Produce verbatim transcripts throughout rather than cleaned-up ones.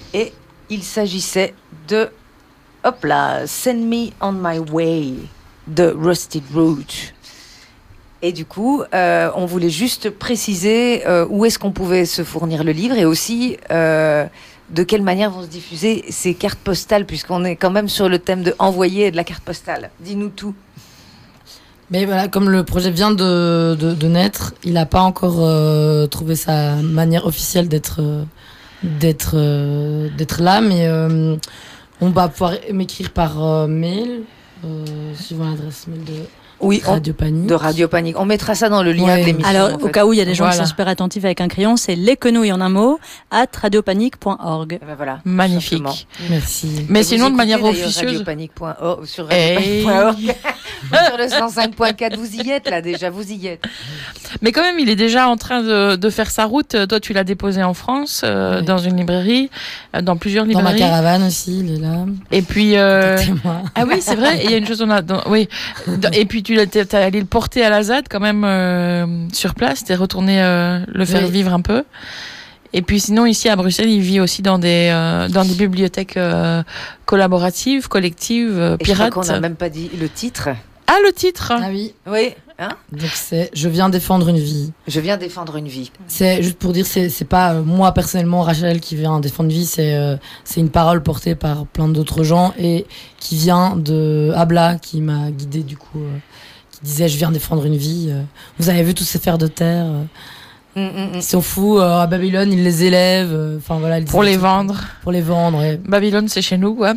Et il s'agissait de, hop là, Send Me On My Way de Rusted Root. Et du coup, euh, on voulait juste préciser euh, où est-ce qu'on pouvait se fournir le livre et aussi euh, de quelle manière vont se diffuser ces cartes postales, puisqu'on est quand même sur le thème de envoyer et de la carte postale. Dis-nous tout. Mais voilà, comme le projet vient de, de, de naître, il n'a pas encore euh, trouvé sa manière officielle d'être, euh, d'être, euh, d'être là, mais euh, on va pouvoir m'écrire par euh, mail, euh, suivant l'adresse mail de... Oui, Radio Panique. De Radio Panique. On mettra ça dans le lien ouais. de l'émission. Alors, en au fait. cas où il y a des gens voilà. qui sont super attentifs avec un crayon, c'est les quenouilles en un mot, at radiopanique point org. Ben voilà, Magnifique. Merci. Mais et sinon, de manière officieuse officieuse. radiopanique point org, sur Hey. radiopanique point org. Sur le cent cinq point quatre, vous y êtes là déjà, vous y êtes. Mais quand même, il est déjà en train de, de faire sa route. Toi, tu l'as déposé en France, euh, Oui. dans une librairie, euh, dans plusieurs Dans ma librairies. caravane aussi, il est là. Et puis, euh... Écoutez-moi. ah oui, c'est vrai. Il y a une chose, on a, dans... oui. Dans- Et puis tu l'as, t'es t'es allé le porter à la Z A D quand même euh, sur place. T'es retourné euh, le faire Oui. vivre un peu. Et puis sinon, ici à Bruxelles, il vit aussi dans des euh, dans des bibliothèques euh, collaboratives, collectives, euh, Et je crois pirates. qu'on n'a même pas dit le titre. Ah, le titre. Ah oui. Oui, hein. Donc c'est Je viens défendre une vie. Je viens défendre une vie. C'est juste pour dire, c'est c'est pas euh, moi personnellement Rachel qui vient défendre une vie, c'est euh, c'est une parole portée par plein d'autres gens et qui vient de Abla qui m'a guidée du coup, euh, qui disait je viens défendre une vie. euh. Vous avez vu tous ces fers de terre. euh, Mm, mm, mm. Ils sont fous euh, à Babylone, ils les élèvent. euh, Enfin voilà. ils Pour disent les des trucs, vendre. Pour les vendre. Ouais. Babylone, c'est chez nous, ouais.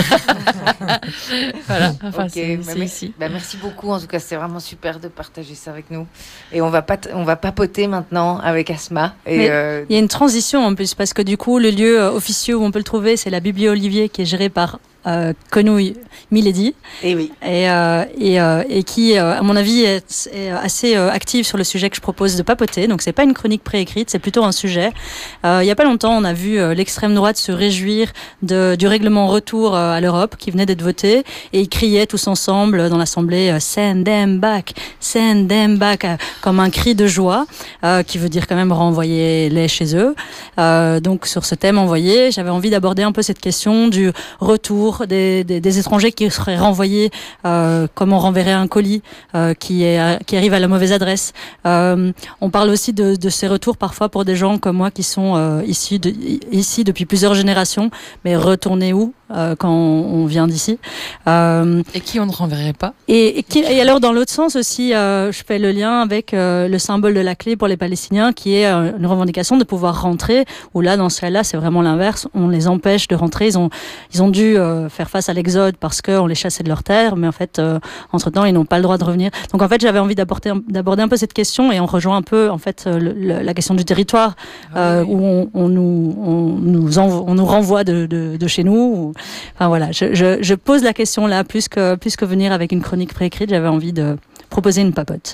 Voilà. Enfin, Ok, c'est, bah, c'est mais- ici. bah, merci beaucoup. En tout cas, c'était vraiment super de partager ça avec nous. Et on va pas, on va papoter maintenant avec Asma. Et Mais- euh, Il y a une transition en plus, parce que du coup, le lieu euh, officieux où on peut le trouver, c'est la Biblio Olivier, qui est gérée par euh, Quenouille Milady, et oui. et, euh, et, euh, et qui, euh, à mon avis, est, est assez euh, active sur le sujet que je propose de papoter. Donc, c'est pas une chronique préécrite, c'est plutôt un sujet. Euh, il y a pas longtemps, on a vu euh, l'extrême droite se réjouir de, du règlement retour euh, à l'Europe qui venait d'être voté, et ils criaient tous ensemble dans l'Assemblée euh, "Send them back, send them back", euh, comme un cri de joie, euh, qui veut dire quand même renvoyer-les chez eux. Euh, donc, sur ce thème envoyé, j'avais envie d'aborder un peu cette question du retour des, des, des étrangers qui seraient renvoyés, euh, comme on renverrait un colis euh, qui, est, qui arrive à la mauvaise adresse. Euh, on parle aussi de, de ces retours parfois pour des gens comme moi qui sont euh, ici, de, ici depuis plusieurs générations, mais retourner où euh, quand on, on vient d'ici euh, Et qui on ne renverrait pas. et, et, qui, et alors dans l'autre sens aussi, euh, je fais le lien avec euh, le symbole de la clé pour les Palestiniens, qui est euh, une revendication de pouvoir rentrer, où là dans ce cas-là c'est vraiment l'inverse, on les empêche de rentrer. Ils ont, ils ont dû euh, faire face à l'exode parce qu'on les chassait de leur terre, mais en fait euh, entre-temps ils n'ont pas le droit de revenir. Donc en fait j'avais envie d'aborder, d'aborder un peu cette question, et on rejoint un peu en fait le, le, la question du territoire, euh, où on, on, nous, on, nous envo- on nous renvoie de, de, de chez nous. Ou, enfin voilà, je, je, je pose la question là plus que, plus que venir avec une chronique préécrite. J'avais envie de proposer une papote.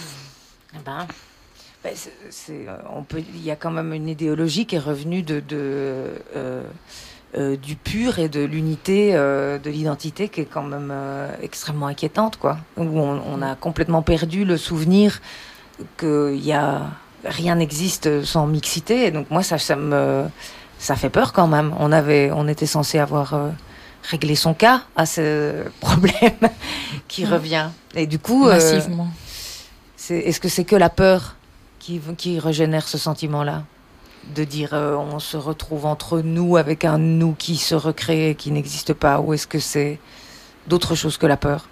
Eh ben, ben, c'est, c'est, euh, on peut, il y a quand même une idéologie qui est revenue de, de euh, euh, du pur et de l'unité, euh, de l'identité, qui est quand même euh, extrêmement inquiétante, quoi. Où on, on a complètement perdu le souvenir qu'il y a rien n'existe sans mixité. Et donc moi, ça, ça me, ça fait peur quand même. On avait, on était censé avoir euh, réglé son cas à ce problème qui revient. Et du coup, euh, Massivement. c'est, est-ce que c'est que la peur qui, qui régénère ce sentiment-là, de dire euh, on se retrouve entre nous avec un nous qui se recrée et qui n'existe pas, ou est-ce que c'est d'autres choses que la peur?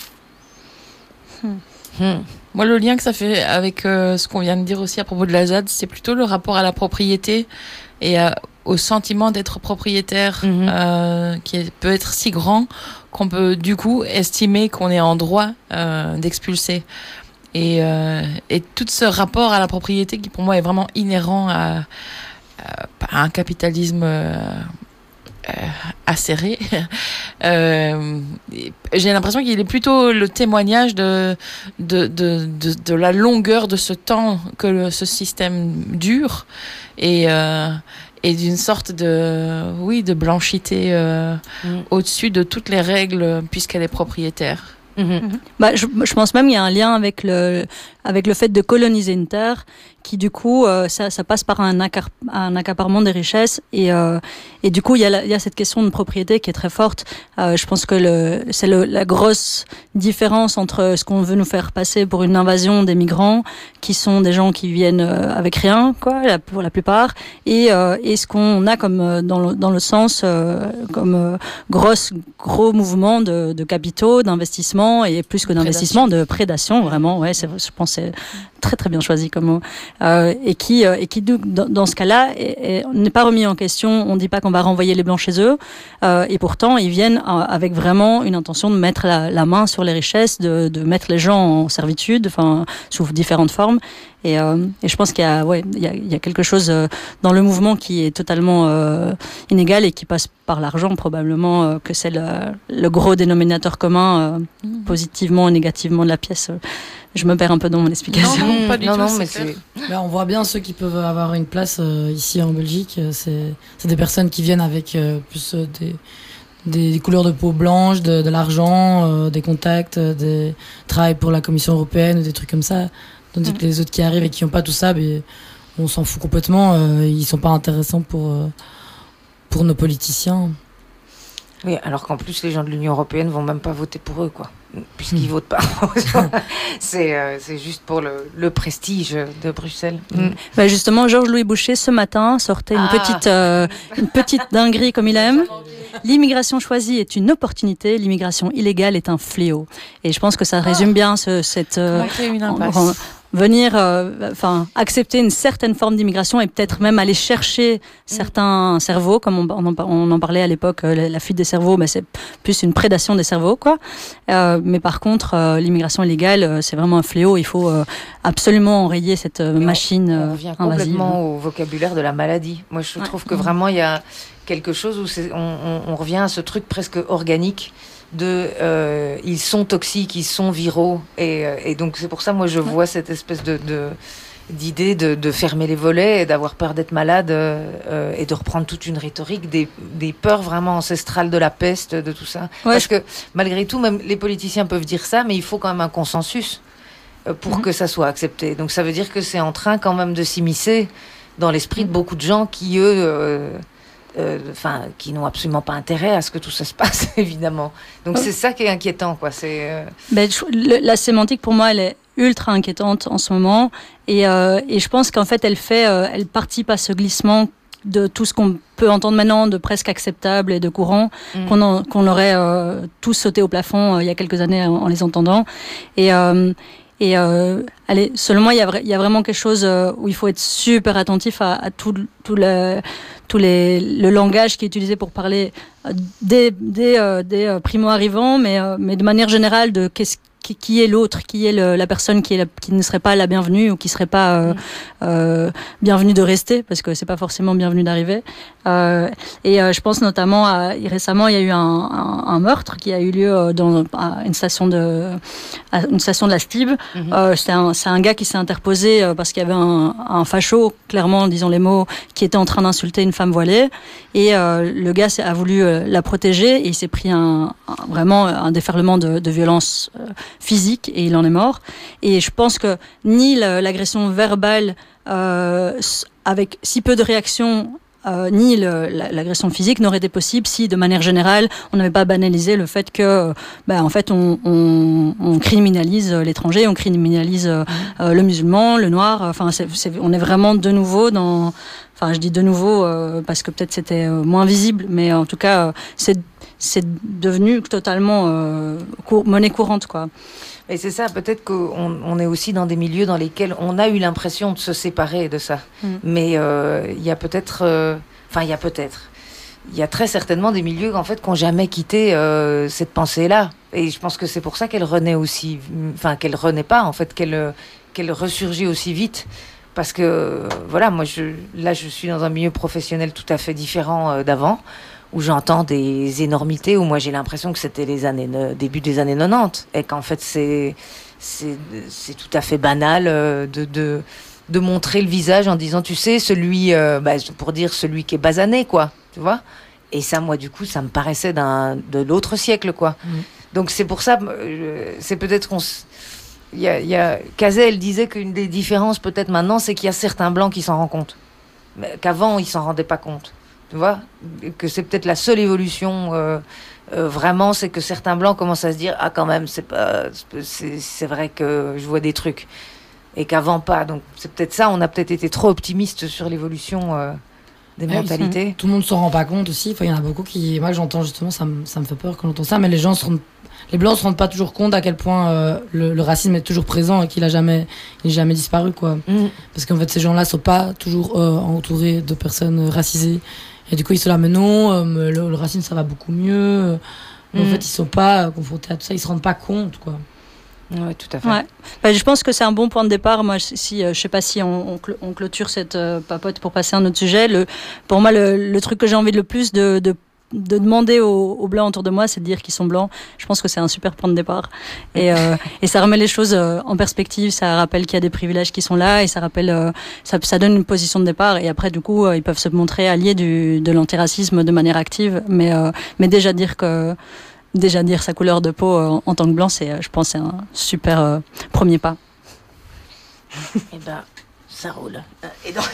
Hmm. Hmm. Moi, le lien que ça fait avec euh, ce qu'on vient de dire aussi à propos de la Z A D, c'est plutôt le rapport à la propriété et à, au sentiment d'être propriétaire, Mhm. euh, qui est- peut être si grand qu'on peut du coup estimer qu'on est en droit euh, d'expulser. Et, euh, et tout ce rapport à la propriété qui pour moi est vraiment inhérent à, à, à un capitalisme euh, euh, acéré. euh, j'ai l'impression qu'il est plutôt le témoignage de, de, de, de, de la longueur de ce temps que le, ce système dure, et, euh, et d'une sorte de, oui, de blanchité euh, Mm. au-dessus de toutes les règles puisqu'elle est propriétaire. Mhm. Bah, je, je pense même qu'il y a un lien avec le, avec le fait de coloniser une terre qui du coup, euh, ça, ça passe par un, accar- un accaparement des richesses et, euh, et du coup, il y, a la, il y a cette question de propriété qui est très forte. Euh, je pense que le, c'est le, la grosse différence entre ce qu'on veut nous faire passer pour une invasion des migrants, qui sont des gens qui viennent euh, avec rien, quoi, la, pour la plupart, et, euh, et ce qu'on a comme euh, dans le, dans le sens euh, comme euh, grosse, gros mouvement de, de capitaux, d'investissement et plus que d'investissement, de prédation, vraiment. Ouais, c'est, je pense que c'est très très bien choisi comme mot. Euh, et qui, euh, et qui dans, dans ce cas-là, est, est, n'est pas remis en question. On ne dit pas qu'on va renvoyer les blancs chez eux, euh, et pourtant ils viennent avec vraiment une intention de mettre la, la main sur les richesses, de, de mettre les gens en servitude, enfin sous différentes formes. Et, euh, et je pense qu'il y a, ouais, il y a, il y a quelque chose euh, dans le mouvement qui est totalement euh, inégal et qui passe par l'argent probablement, euh, que c'est le, le gros dénominateur commun, euh, mmh. positivement et négativement de la pièce. Je me perds un peu dans mon explication. Non, non, pas du non, tout. Non, mais c'est c'est... Là, on voit bien ceux qui peuvent avoir une place euh, ici en Belgique. C'est, c'est des personnes qui viennent avec euh, plus euh, des, des, des couleurs de peau blanche, de, de l'argent, euh, des contacts, euh, des travaillent pour la Commission européenne, des trucs comme ça. Tandis mmh. que les autres qui arrivent et qui n'ont pas tout ça, ben, on s'en fout complètement. Euh, ils sont pas intéressants pour, euh, pour nos politiciens. Oui, alors qu'en plus, les gens de l'Union européenne vont même pas voter pour eux, quoi. Puisqu'ils mmh. votent pas. c'est, euh, c'est juste pour le, le prestige de Bruxelles. Mmh. Bah justement, Georges-Louis Boucher, ce matin, sortait une, ah. petite, euh, une petite dinguerie comme il aime. L'immigration choisie est une opportunité, l'immigration illégale est un fléau. Et je pense que ça résume ah. bien ce, cette... Euh, une impasse. En, en, venir, enfin, euh, accepter une certaine forme d'immigration et peut-être même aller chercher mmh. certains cerveaux, comme on, on, en, on en parlait à l'époque, la, la fuite des cerveaux, mais c'est plus une prédation des cerveaux, quoi. Euh, mais par contre, euh, l'immigration illégale, c'est vraiment un fléau. Il faut euh, absolument enrayer cette euh, machine invasive. On revient complètement au vocabulaire de la maladie. Moi, je ouais. trouve que vraiment, il y a quelque chose où c'est, on, on, on revient à ce truc presque organique de euh, ils sont toxiques, ils sont viraux, et, et donc c'est pour ça moi je vois cette espèce de, de d'idée de, de fermer les volets et d'avoir peur d'être malade, euh, et de reprendre toute une rhétorique des, des peurs vraiment ancestrales de la peste, de tout ça. Ouais, parce je... que malgré tout, même les politiciens peuvent dire ça, mais il faut quand même un consensus pour mm-hmm. que ça soit accepté. Donc ça veut dire que c'est en train quand même de s'immiscer dans l'esprit de beaucoup de gens qui eux euh, enfin, euh, qui n'ont absolument pas intérêt à ce que tout ça se passe, évidemment. Donc, c'est ça qui est inquiétant, quoi. C'est, euh... ben, le, la sémantique, pour moi, elle est ultra inquiétante en ce moment. Et, euh, et je pense qu'en fait, elle fait, euh, elle participe à ce glissement de tout ce qu'on peut entendre maintenant de presque acceptable et de courant, mmh. qu'on, en, qu'on aurait euh, tous sauté au plafond euh, il y a quelques années en, en les entendant. Et... Euh, Et euh, allez, selon moi, il y a, il y a vraiment quelque chose euh, où il faut être super attentif à, à tout, tout, le, tout les, le langage qui est utilisé pour parler des, des, euh, des euh, primo-arrivants, mais, euh, mais de manière générale de qu'est-ce qui, qui est l'autre, qui est le, la personne qui, est la, qui ne serait pas la bienvenue ou qui serait pas euh, euh, bienvenue de rester, parce que c'est pas forcément bienvenue d'arriver. Euh, et euh, je pense notamment à récemment, il y a eu un, un, un meurtre qui a eu lieu dans à une station de à une station de la Stib. Mm-hmm. Euh, c'est un c'est un gars qui s'est interposé parce qu'il y avait un, un facho, clairement, disons les mots, qui était en train d'insulter une femme voilée. Et euh, le gars a voulu euh, la protéger et il s'est pris un, un vraiment un déferlement de, de violence euh, physique et il en est mort. Et je pense que ni l'agression verbale euh, avec si peu de réactions, Euh, ni le, l'agression physique n'aurait été possible si, de manière générale, on n'avait pas banalisé le fait que, ben, en fait, on, on, on criminalise l'étranger, on criminalise euh, euh, le musulman, le noir. Enfin, c'est, c'est, on est vraiment de nouveau dans. Enfin, je dis de nouveau euh, parce que peut-être c'était euh, moins visible, mais en tout cas, euh, c'est, c'est devenu totalement euh, cour- monnaie courante, quoi. Et c'est ça, peut-être qu'on on est aussi dans des milieux dans lesquels on a eu l'impression de se séparer de ça. Mm. Mais il euh, y a peut-être... Enfin, euh, il y a peut-être... Il y a très certainement des milieux, en fait, qui n'ont jamais quitté euh, cette pensée-là. Et je pense que c'est pour ça qu'elle renaît aussi... Enfin, qu'elle renaît pas, en fait, qu'elle, qu'elle ressurgit aussi vite. Parce que, voilà, moi, je, là, je suis dans un milieu professionnel tout à fait différent euh, d'avant, où j'entends des énormités, où moi j'ai l'impression que c'était les années, début des années quatre-vingt-dix, et qu'en fait c'est, c'est, c'est tout à fait banal euh, de, de, de montrer le visage en disant, tu sais, celui, euh, bah, pour dire celui qui est basané, quoi, tu vois. Et ça, moi, du coup, ça me paraissait d'un, de l'autre siècle, quoi. Mmh. Donc c'est pour ça, euh, c'est peut-être qu'on... il y a, il y a Cazet, elle disait qu'une des différences peut-être maintenant, c'est qu'il y a certains blancs qui s'en rendent compte, mais qu'avant ils s'en rendaient pas compte. Tu vois, que c'est peut-être la seule évolution. Euh, euh, vraiment, c'est que certains blancs commencent à se dire ah quand même, c'est pas, c'est, c'est vrai que je vois des trucs, et qu'avant pas. Donc c'est peut-être ça. On a peut-être été trop optimiste sur l'évolution euh, des Ouais, mentalités. ils- Tout le monde s'en rend pas compte aussi. Enfin, il y en a beaucoup qui, moi j'entends justement, ça me, ça me fait peur quand j'entends ça, mais les gens se rendent, les blancs se rendent pas toujours compte à quel point euh, le, le racisme est toujours présent et qu'il a jamais, il est jamais disparu, quoi. Mmh. Parce qu'en fait, ces gens-là sont pas toujours euh, entourés de personnes euh, racisées. Et du coup, ils sont là, mais non, euh, mais le, le racisme, ça va beaucoup mieux. Mais Mm. en fait, ils sont pas euh, confrontés à tout ça, ils se rendent pas compte, quoi. Oui, tout à fait. Ouais. Bah, je pense que c'est un bon point de départ. Moi, si, euh, je sais pas si on, on, cl- on clôture cette euh, papote pour passer à un autre sujet. Le, pour moi, le, le truc que j'ai envie de le plus de, de, de demander aux, aux blancs autour de moi, c'est de dire qu'ils sont blancs. Je pense que c'est un super point de départ. Et, euh, et ça remet les choses euh, en perspective. Ça rappelle qu'il y a des privilèges qui sont là et ça rappelle, euh, ça, ça donne une position de départ. Et après, du coup, euh, ils peuvent se montrer alliés du, de l'antiracisme de manière active. Mais, euh, mais déjà dire que Déjà dire sa couleur de peau euh, en tant que blanc, c'est, euh, je pense, c'est un super euh, premier pas. Eh ben, ça roule. Et donc...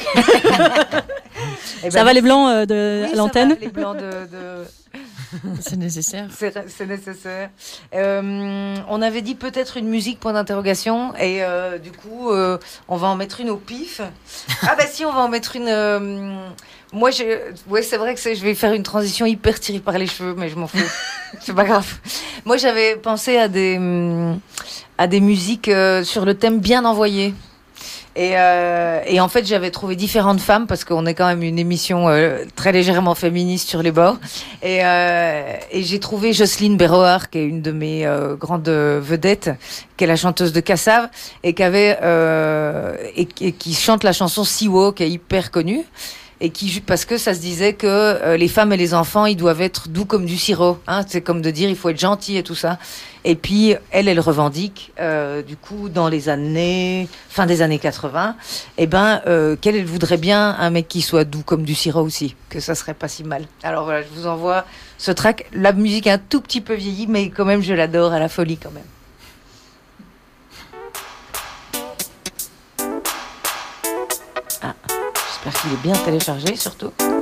Eh Ça ben, va les blancs euh, de oui, à l'antenne? ça va, les blancs de... de... C'est nécessaire. C'est, c'est nécessaire. Euh, on avait dit peut-être une musique, point d'interrogation, et euh, du coup, euh, on va en mettre une au pif. Ah bah si, on va en mettre une... Euh, moi, je, ouais, c'est vrai que c'est, je vais faire une transition hyper tirée par les cheveux, mais je m'en fous. C'est pas grave. Moi, j'avais pensé à des, à des musiques euh, sur le thème bien envoyé. Et, euh, et en fait, j'avais trouvé différentes femmes, parce qu'on est quand même une émission euh, très légèrement féministe sur les bords. Et, euh, et j'ai trouvé Jocelyne Berroard, qui est une de mes euh, grandes vedettes, qui est la chanteuse de Cassave, et qui avait euh, et, et qui chante la chanson Siwo, qui est hyper connue. Et qui, parce que ça se disait que euh, les femmes et les enfants, ils doivent être doux comme du sirop. Hein, c'est comme de dire, il faut être gentil et tout ça. Et puis, elle, elle revendique, euh, du coup, dans les années, fin des années quatre-vingts, eh ben, euh, qu'elle, elle voudrait bien un mec qui soit doux comme du sirop aussi, que ça serait pas si mal. Alors voilà, je vous envoie ce track. La musique est un tout petit peu vieillie, mais quand même, je l'adore à la folie quand même. Ah, j'espère qu'il est bien téléchargé, surtout.